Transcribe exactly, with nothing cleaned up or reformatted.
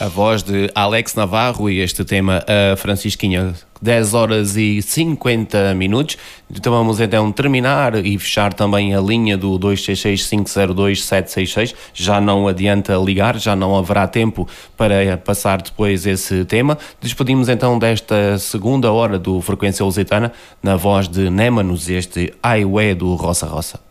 A voz de Alex Navarro e este tema, a Francisquinha, dez horas e cinquenta minutos. Então vamos então terminar e fechar também a linha do dois seis seis, cinco zero dois, sete seis seis. Já não adianta ligar, já não haverá tempo para passar depois esse tema. Despedimos então desta segunda hora do Frequência Lusitana na voz de Némanos, este Highway do Roça Roça.